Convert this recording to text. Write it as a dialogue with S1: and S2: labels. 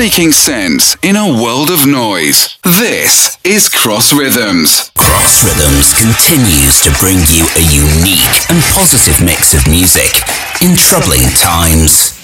S1: seeking sense in a world of noise. This is Cross Rhythms.
S2: Cross Rhythms continues to bring you a unique and positive mix of music in troubling times.